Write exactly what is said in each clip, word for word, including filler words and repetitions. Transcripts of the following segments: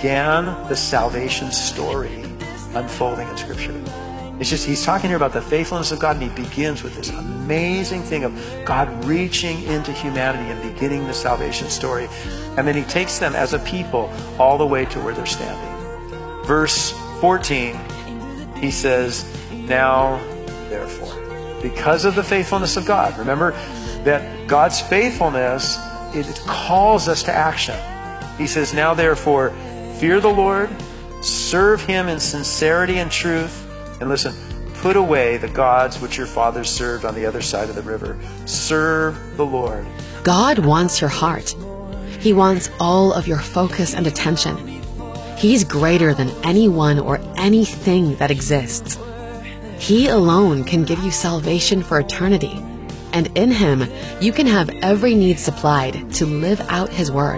began the salvation story unfolding in Scripture. It's just, he's talking here about the faithfulness of God, and he begins with this amazing thing of God reaching into humanity and beginning the salvation story. And then he takes them as a people all the way to where they're standing. Verse fourteen, he says, now, therefore, because of the faithfulness of God. Remember that God's faithfulness, it calls us to action. He says, now, therefore, fear the Lord, serve him in sincerity and truth, and listen, put away the gods which your fathers served on the other side of the river. Serve the Lord. God wants your heart. He wants all of your focus and attention. He's greater than anyone or anything that exists. He alone can give you salvation for eternity. And in him, you can have every need supplied to live out his word.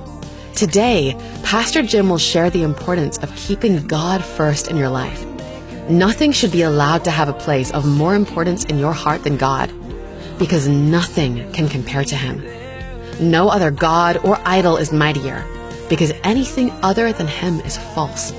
Today, Pastor Jim will share the importance of keeping God first in your life. Nothing should be allowed to have a place of more importance in your heart than God, because nothing can compare to him. No other god or idol is mightier, because anything other than him is false.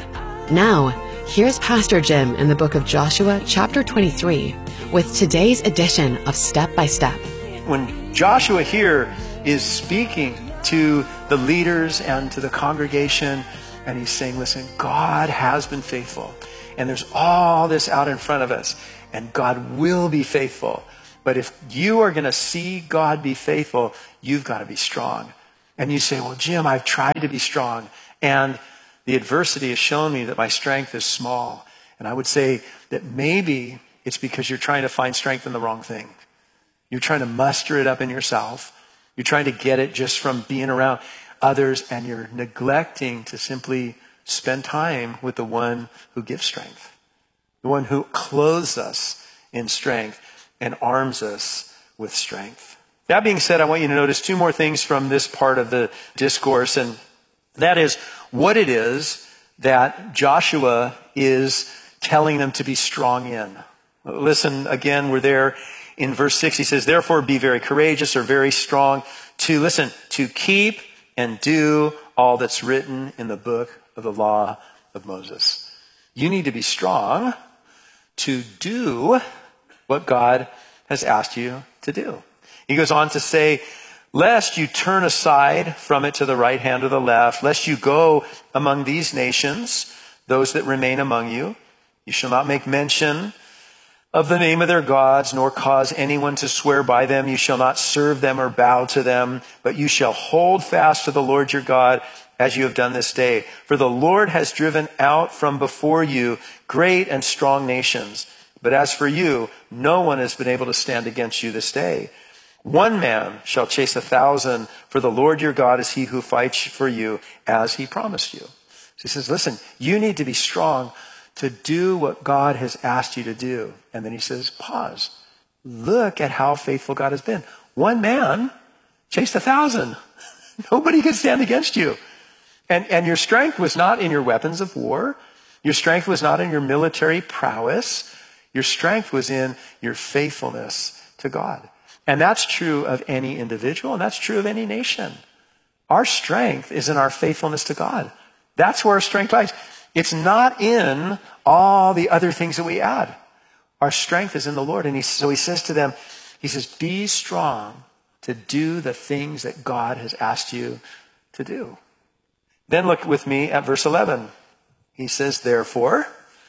Now, here's Pastor Jim in the book of Joshua, chapter twenty-three, with today's edition of Step by Step. When Joshua here is speaking to the leaders and to the congregation, and he's saying, listen, God has been faithful. And there's all this out in front of us, and God will be faithful. But if you are going to see God be faithful, you've got to be strong. And you say, well, Jim, I've tried to be strong, and the adversity has shown me that my strength is small. And I would say that maybe it's because you're trying to find strength in the wrong thing. You're trying to muster it up in yourself. You're trying to get it just from being around others, and you're neglecting to simply spend time with the one who gives strength, the one who clothes us in strength and arms us with strength. That being said, I want you to notice two more things from this part of the discourse, and that is what it is that Joshua is telling them to be strong in. Listen, again, we're there in verse six. He says, therefore be very courageous, or very strong, to, listen, to keep and do all that's written in the book of the law of Moses. You need to be strong to do what God has asked you to do. He goes on to say, lest you turn aside from it to the right hand or the left, lest you go among these nations, those that remain among you. You shall not make mention of the name of their gods, nor cause anyone to swear by them. You shall not serve them or bow to them, but you shall hold fast to the Lord your God, as you have done this day. For the Lord has driven out from before you great and strong nations. But as for you, no one has been able to stand against you this day. One man shall chase a thousand, for the Lord your God is he who fights for you, as he promised you. So he says, listen, you need to be strong to do what God has asked you to do. And then he says, pause. Look at how faithful God has been. One man chased a thousand. Nobody could stand against you. And, and your strength was not in your weapons of war. Your strength was not in your military prowess. Your strength was in your faithfulness to God. And that's true of any individual, and that's true of any nation. Our strength is in our faithfulness to God. That's where our strength lies. It's not in all the other things that we add. Our strength is in the Lord. And he, so he says to them, he says, be strong to do the things that God has asked you to do. Then look with me at verse eleven. He says, therefore,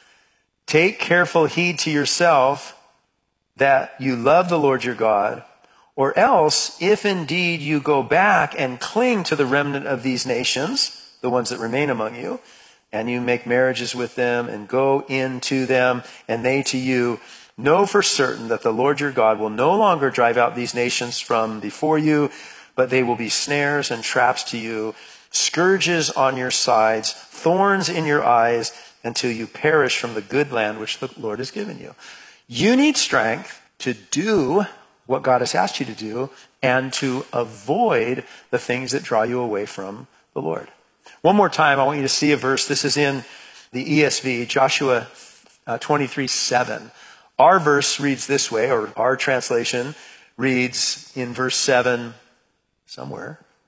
take careful heed to yourself that you love the Lord your God, or else, if indeed you go back and cling to the remnant of these nations, the ones that remain among you, and you make marriages with them and go into them, and they to you, know for certain that the Lord your God will no longer drive out these nations from before you, but they will be snares and traps to you, scourges on your sides, thorns in your eyes, until you perish from the good land which the Lord has given you. You need strength to do what God has asked you to do and to avoid the things that draw you away from the Lord. One more time, I want you to see a verse. This is in the E S V, Joshua uh, twenty-three seven. Our verse reads this way, or our translation reads in verse seven, somewhere.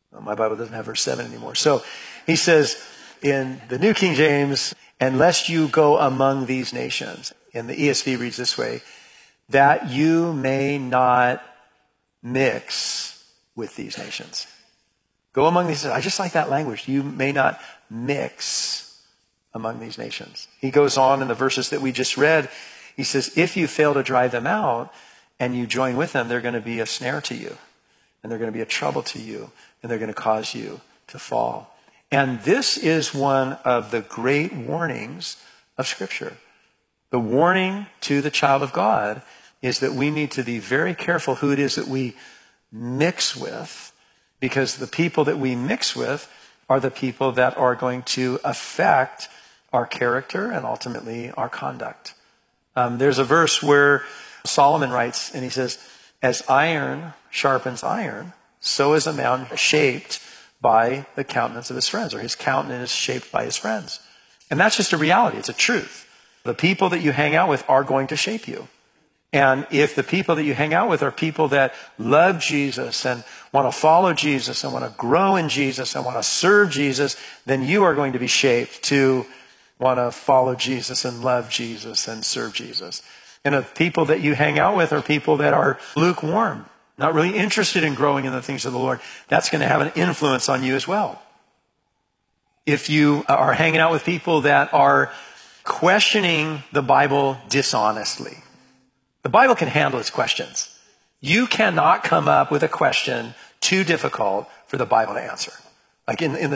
Well, my Bible doesn't have verse seven anymore. So he says in the New King James, and lest you go among these nations. And the E S V reads this way, that you may not mix with these nations. Go among these. I just like that language. You may not mix among these nations. He goes on in the verses that we just read. He says, if you fail to drive them out and you join with them, they're going to be a snare to you. And they're going to be a trouble to you. And they're going to cause you to fall. And this is one of the great warnings of Scripture. The warning to the child of God is that we need to be very careful who it is that we mix with, because the people that we mix with are the people that are going to affect our character and ultimately our conduct. Um, there's a verse where Solomon writes, and he says, as iron sharpens iron, so is a man shaped by the countenance of his friends, or his countenance is shaped by his friends. And that's just a reality. It's a truth. The people that you hang out with are going to shape you. And if the people that you hang out with are people that love Jesus and want to follow Jesus and want to grow in Jesus and want to serve Jesus, then you are going to be shaped to want to follow Jesus and love Jesus and serve Jesus. And if people that you hang out with are people that are lukewarm, not really interested in growing in the things of the Lord, that's going to have an influence on you as well. If you are hanging out with people that are questioning the Bible dishonestly, the Bible can handle its questions. You cannot come up with a question too difficult for the Bible to answer. Like in, in the